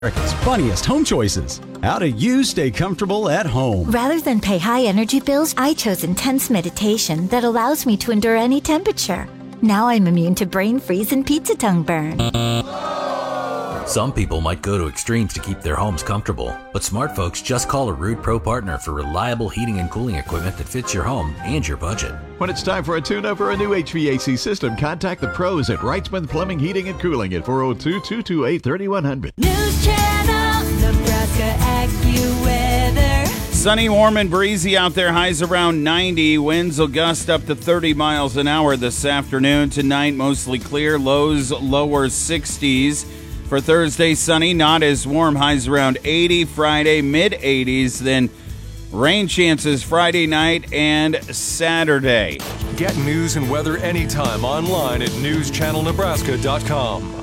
America's funniest home choices. How do you stay comfortable at home? Rather than pay high energy bills, I chose intense meditation that allows me to endure any temperature. Now I'm immune to brain freeze and pizza tongue burn. Some people might go to extremes to keep their homes comfortable, but smart folks just call a Ruud Pro partner for reliable heating and cooling equipment that fits your home and your budget. When it's time for a tune-up or a new HVAC system, contact the pros at Wrightsman Plumbing, Heating, and Cooling at 402-228-3100. News Channel, Nebraska AccuWeather. Sunny, warm, and breezy out there. Highs around 90. Winds will gust up to 30 miles an hour this afternoon. Tonight, mostly clear. Lows lower 60s. For Thursday, sunny, not as warm. Highs around 80. Friday, mid-80s. Then rain chances Friday night and Saturday. Get news and weather anytime online at newschannelnebraska.com.